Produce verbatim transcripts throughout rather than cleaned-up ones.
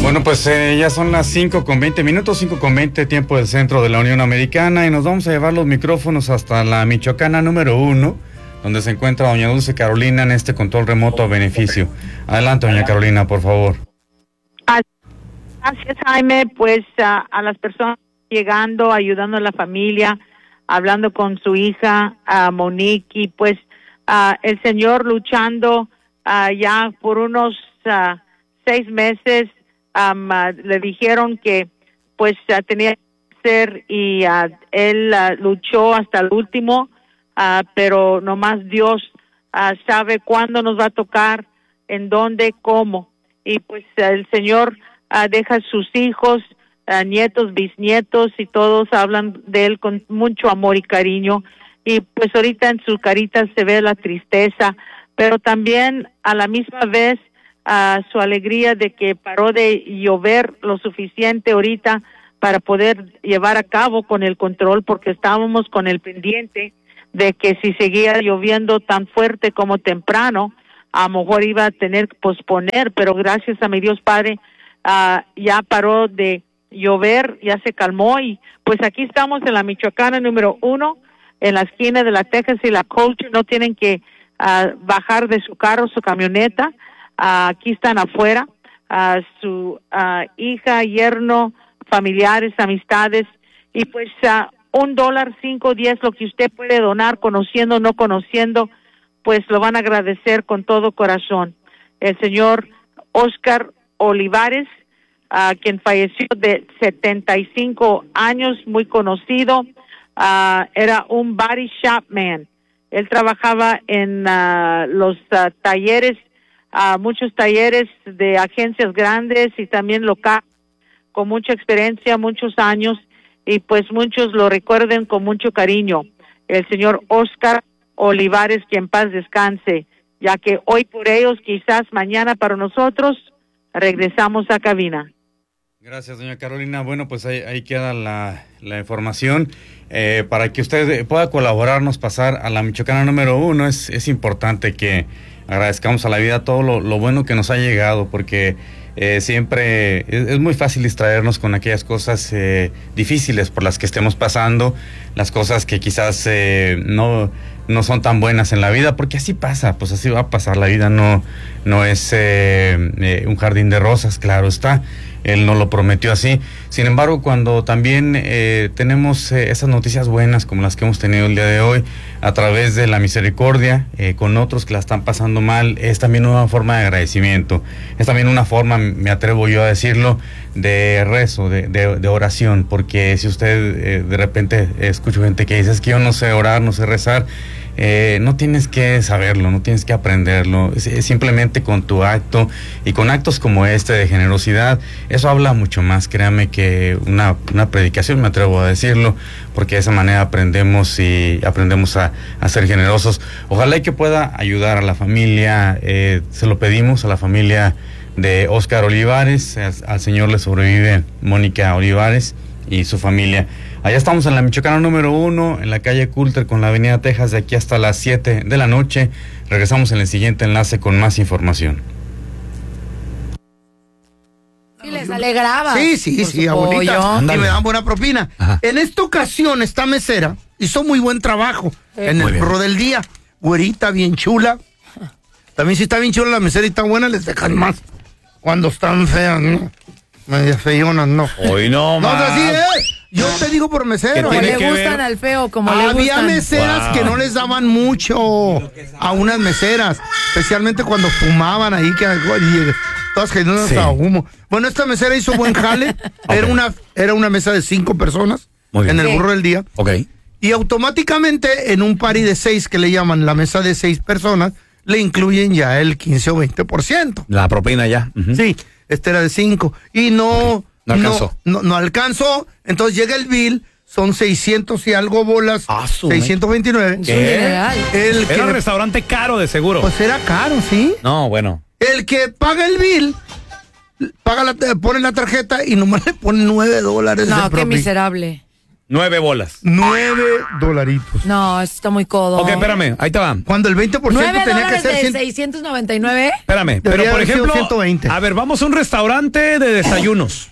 Bueno, pues eh, ya son las cinco con veinte minutos, cinco con veinte, tiempo del centro de la Unión Americana, y nos vamos a llevar los micrófonos hasta la Michoacana número uno, donde se encuentra doña Dulce Carolina en este control remoto a beneficio. Adelante, doña Carolina, por favor. Gracias, Jaime. Pues uh, a las personas llegando, ayudando a la familia, hablando con su hija, uh, Monique, y pues uh, el señor luchando uh, ya por unos uh, seis meses. Um, uh, le dijeron que pues uh, tenía que ser, y uh, él uh, luchó hasta el último, uh, pero nomás Dios uh, sabe cuándo nos va a tocar, en dónde, cómo. Y pues uh, el Señor uh, deja a sus hijos, uh, nietos, bisnietos, y todos hablan de él con mucho amor y cariño. Y pues ahorita en sus caritas se ve la tristeza, pero también a la misma vez Uh, su alegría de que paró de llover lo suficiente ahorita para poder llevar a cabo con el control, porque estábamos con el pendiente de que si seguía lloviendo tan fuerte como temprano, a lo mejor iba a tener que posponer, pero gracias a mi Dios Padre uh, ya paró de llover, ya se calmó, y pues aquí estamos en la Michoacana número uno, en la esquina de la Texas y la Culture. No tienen que uh, bajar de su carro, su camioneta. Uh, aquí están afuera, uh, su uh, hija, yerno, familiares, amistades, y pues uh, un dólar, cinco, diez, lo que usted puede donar, conociendo o no conociendo, pues lo van a agradecer con todo corazón. El señor Oscar Olivares, uh, quien falleció de setenta y cinco años, muy conocido, uh, era un body shop man. Él trabajaba en uh, los uh, talleres, a uh, muchos talleres de agencias grandes y también locales, con mucha experiencia, muchos años, y pues muchos lo recuerden con mucho cariño. El señor Oscar Olivares, que en paz descanse, ya que hoy por ellos, quizás mañana para nosotros. Regresamos a cabina. Gracias, doña Carolina. Bueno, pues ahí, ahí queda la, la información. Eh, para que usted pueda colaborarnos, pasar a la Michoacana número uno, es, es importante que agradezcamos a la vida todo lo, lo bueno que nos ha llegado, porque eh, siempre es, es muy fácil distraernos con aquellas cosas eh, difíciles por las que estemos pasando, las cosas que quizás eh, no, no son tan buenas en la vida, porque así pasa, pues así va a pasar. La vida no, no es eh, eh, un jardín de rosas, claro está. Él no lo prometió así. Sin embargo, cuando también eh, tenemos eh, esas noticias buenas como las que hemos tenido el día de hoy, a través de la misericordia, eh, con otros que la están pasando mal, es también una forma de agradecimiento. Es también una forma, me atrevo yo a decirlo, de rezo, de, de, de oración, porque si usted eh, de repente eh, escucha gente que dice, es que yo no sé orar, no sé rezar, Eh, no tienes que saberlo, no tienes que aprenderlo, es, es simplemente con tu acto, y con actos como este de generosidad, eso habla mucho más, créame, que una, una predicación, me atrevo a decirlo, porque de esa manera aprendemos y aprendemos a, a ser generosos. Ojalá y que pueda ayudar a la familia, eh, se lo pedimos a la familia de Oscar Olivares, al, al señor le sobrevive Mónica Olivares y su familia. Allá estamos en la Michoacana número uno, en la calle Coulter con la avenida Texas, de aquí hasta las siete de la noche. Regresamos en el siguiente enlace con más información. Y les alegraba. Sí, sí, sí, abuelita. Y me dan buena propina. Ajá. En esta ocasión, esta mesera hizo muy buen trabajo Eh, en muy el bien. pro del día. Güerita, bien chula. También si está bien chula la mesera y está buena, les dejan más. Cuando están feas, ¿no? Medias feyonas, no. Hoy no, No, más. así es. Yo te digo por mesero. ¿Qué Como tiene le que gustan ver? al feo, como le Había gustan. meseras Wow. que no les daban mucho a unas meseras, especialmente cuando fumaban ahí, que y todas generando Sí. hasta humo. Bueno, esta mesera hizo buen jale. Era una era una mesa de cinco personas Muy bien. en el Sí. burro del día. Ok. Y automáticamente en un party de seis, que le llaman la mesa de seis personas, le incluyen ya el quince o veinte por ciento. La propina ya. Ujú. Sí, este era de cinco. Y no, No alcanzó. No, no alcanzó. Entonces llega el bill, son seiscientos y algo bolas. Ah, su seiscientos veintinueve. Es un dineral. El que Era un le- restaurante caro, de seguro. pues era caro, ¿sí? No, bueno. El que paga el bill, paga la, pone la tarjeta y nomás le pone nueve dólares de No, qué propina. miserable. Nueve bolas. Nueve dolaritos. No, eso está muy codo. Ok, espérame, ahí te va. Cuando el veinte por ciento ¿Nueve tenía que dólares ser de cien. seiscientos noventa y nueve? Espérame, pero Debería por haber sido ejemplo, ciento veinte. a ver, vamos a un restaurante de desayunos,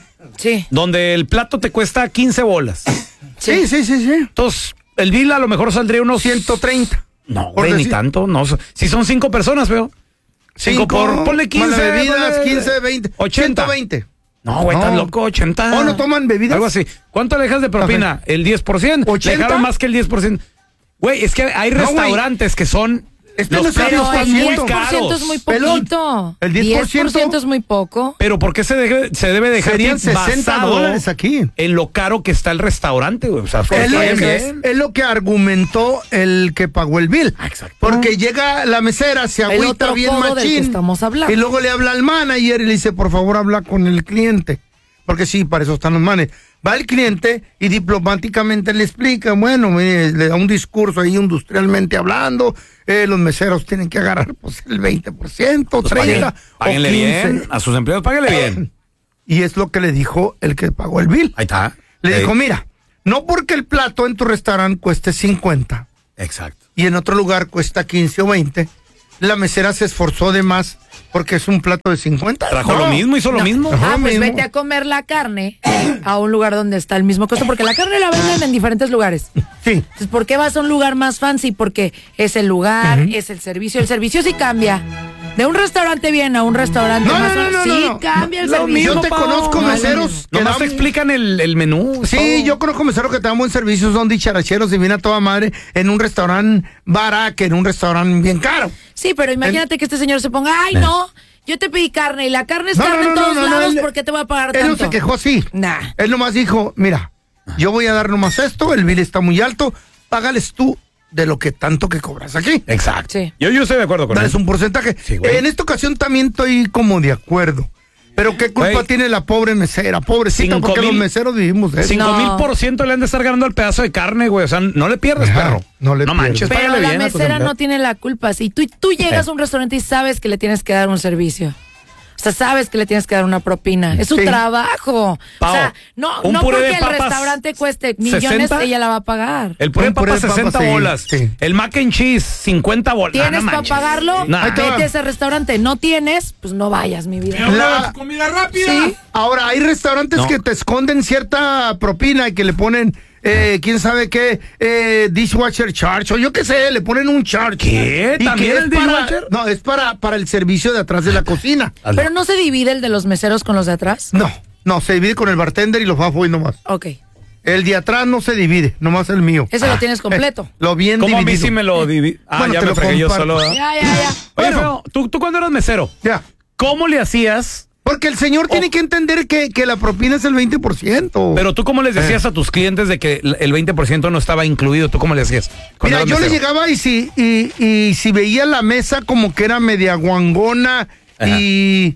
Sí. donde el plato te cuesta quince bolas. Sí, sí, sí, sí. Entonces, el bill a lo mejor saldría unos... ciento treinta. No, por güey, ni decir. tanto. No, si son cinco personas, veo. Cinco, por... Ponle quince. Más las bebidas, ponle- quince, veinte. ochenta. ciento veinte. No, güey, estás No. loco, ochenta. ¿O no toman bebidas? Algo así. ¿Cuánto le dejas de propina? El diez por ciento. ¿ochenta? Le dejaron más que el diez por ciento. Güey, es que hay No, güey. restaurantes que son... Este los no es el precios Pero diez el muy diez por ciento caros. es muy Pelón. poquito. El diez por ciento diez por ciento es muy poco. Pero ¿por qué se debe, se debe dejar Serían tip sesenta basado dólares aquí. en lo caro que está el restaurante, güey? O sea, Es lo, está que, bien. es lo que argumentó el que pagó el bill. Exacto. Porque llega la mesera, se El agüita otro bien codo del que machín. estamos hablando. Y luego le habla al manager y le dice, por favor, habla con el cliente. Porque sí, para eso están los manes. Va el cliente y diplomáticamente le explica, bueno, mire, le da un discurso ahí industrialmente hablando, eh, los meseros tienen que agarrar pues el veinte por ciento, Pues treinta paguen- páguenle o quince. bien. A sus empleados, páguenle bien. Y es lo que le dijo el que pagó el bill. Ahí está. Le Ey. dijo, mira, no porque el plato en tu restaurante cueste cincuenta Exacto. y en otro lugar cuesta quince o veinte, la mesera se esforzó de más porque es un plato de cincuenta. Trajo No. lo mismo, hizo lo No. mismo. Ajá. Ah, lo pues mismo. vete a comer la carne a un lugar donde está el mismo costo, porque la carne la venden en diferentes lugares. Sí. Entonces, ¿por qué vas a un lugar más fancy? Porque es el lugar, es el servicio. El servicio sí cambia. De un restaurante bien a un restaurante No, no, más... no, no, sí no, no. cambia el Lo servicio. mismo, Yo te Pao. conozco No, meseros que Nomás te dan- explican el, el menú. Sí, todo. yo conozco meseros que te dan buen servicio, son dicharacheros y viene a toda madre en un restaurante barato que en un restaurante bien caro. Sí, pero imagínate que este señor se ponga, ay, no, yo te pedí carne y la carne es No, carne no, en no, todos no, no, lados, él- ¿por qué te voy a pagar Él tanto? no se quejó así. Nah. Él nomás dijo, mira, yo voy a dar nomás esto, el bill está muy alto, págales tú de lo que tanto que cobras aquí. Exacto. Sí. Yo, yo estoy de acuerdo con Dales eso. un porcentaje. Sí, güey. En esta ocasión también estoy como de acuerdo. Pero qué culpa Güey. tiene la pobre mesera, pobrecita, Cinco porque mil- los meseros vivimos de eso. Cinco No. mil por ciento le han de estar ganando el pedazo de carne, güey. O sea, no le pierdes, Ajá, perro. no le manches, pierdes. Pero págale la bien a tus mesera no empleados. tiene la culpa. Si tú, tú llegas a un restaurante y sabes que le tienes que dar un servicio. O sea, sabes que le tienes que dar una propina. Es su Sí. trabajo. Pao, o sea, no, un no puré porque de el papas restaurante cueste millones, sesenta. ella la va a pagar. El puré de Un puré papas de papas, sesenta sí, bolas. sí. El mac and cheese cincuenta bolas. ¿Tienes Ah, no para manches. pagarlo? Nah. Ahí te va. Vete a ese restaurante. No tienes, pues no vayas, mi vida. La- comida rápida. Sí. Ahora, hay restaurantes No. que te esconden cierta propina y que le ponen, eh, quién sabe qué, eh, dishwasher charge, o yo qué sé, le ponen un charge. ¿Qué? Y ¿También que el es para- dishwasher? No, es para, para el servicio de atrás de la cocina. Pero no se divide el de los meseros con los de atrás. No, no, se divide con el bartender y los bafos y nomás. Ok. El de atrás no se divide, nomás el mío. Ese lo tienes completo. Eh, lo bien ¿Cómo a mí dividido. sí me lo dividí? Ah, Bueno, ya te me lo fregué yo comparto. solo. ¿eh? Ya, ya, ya. Oye, Bueno. Feo, ¿tú, tú cuando eras mesero, Ya. ¿cómo le hacías? Porque el señor tiene que entender que, que la propina es el veinte por ciento. Pero tú cómo les decías Eh. a tus clientes de que el veinte por ciento no estaba incluido. ¿Tú cómo le hacías? cuando Mira, eras yo le mesero? llegaba y si, y, y si veía la mesa como que era media guangona Ajá. y...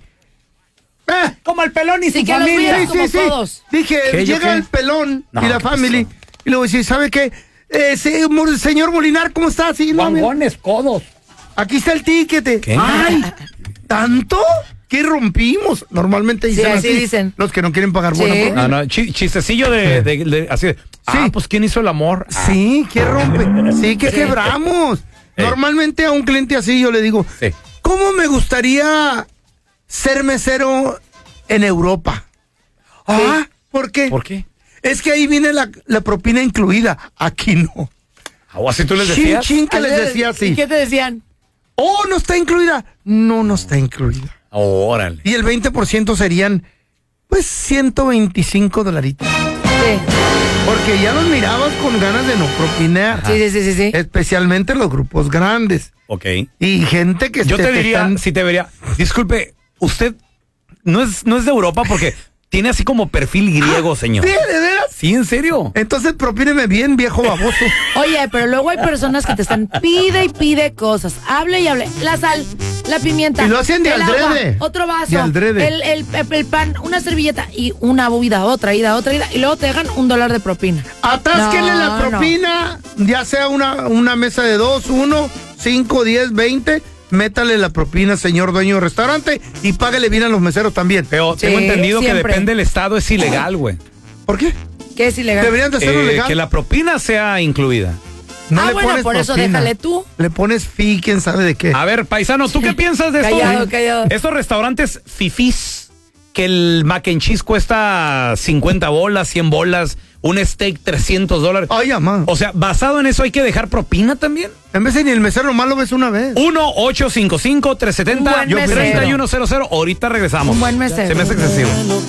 Eh, Como el pelón y Sí, su que los familia. veas como todos. Dije, ¿Qué, yo llega qué? el pelón No, y la ¿qué family. pasó? Y luego dice, ¿sabe qué? Eh, se- mo- señor Molinar, ¿cómo está? Sí, no, mira, Guangones, codos. aquí está el ticket. ¿Qué? Ay, ¿tanto? ¿Qué rompimos? Normalmente dicen Sí, así así. dicen. Los que no quieren pagar Sí. buena propina. No, no, chi- chistecillo de, de- de- así de, ah, Sí. pues ¿quién hizo el amor? Ah, Sí, ¿qué rompe? Sí, que quebramos. Normalmente a un cliente así yo le digo, Sí. ¿cómo me gustaría ser mesero en Europa? Ah, ¿por qué? ¿Por qué? Es que ahí viene la, la propina incluida, aquí no. Ah, ¿o así tú les Chin, decías? chin, que les decía ¿Y así. qué te decían? Oh, no está incluida. No, no está incluida. Órale. Y el veinte por ciento serían, pues, ciento veinticinco dolaritos. Sí. Porque ya los mirabas con ganas de no propinar. Sí, sí, sí, sí, sí. Especialmente los grupos grandes. Ok. Y gente que Yo te que diría, están- si te vería, disculpe, usted no es, no es de Europa porque tiene así como perfil griego, señor. Sí, de veras. Sí, en serio. Entonces propíneme bien, viejo baboso. Oye, pero luego hay personas que te están pide y pide cosas. Hable y hable. La sal, la pimienta. Y lo hacen de el aldrede. agua, otro vaso. De aldrede. El, el, el pan, una servilleta y una ida, otra ida, otra ida. Y luego te dejan un dólar de propina. Atásquenle No, la no. propina, ya sea una, una mesa de dos, uno, cinco, diez, veinte. Métale la propina, señor dueño de restaurante, y págale bien a los meseros también. Pero Sí, tengo entendido siempre. que depende del estado, es ilegal, güey. ¿Por qué? ¿Qué es ilegal? Deberían de hacerlo Eh, legal. que la propina sea incluida. No ah, le bueno, pones por eso propina. déjale tú. Le pones fee, quién sabe de qué. A ver, paisano, ¿tú qué piensas de esto? Callado, callado. Estos restaurantes fifís, que el mac and cheese cuesta cincuenta bolas, cien bolas, un steak trescientos dólares. Ay, amá. O sea, basado en eso hay que dejar propina también. En vez de ni el mesero nomás lo ves una vez. uno ocho cinco cinco, tres siete Un cero, buen mesero. tres uno cero cero. Ahorita regresamos. Un buen mesero. Se me hace excesivo.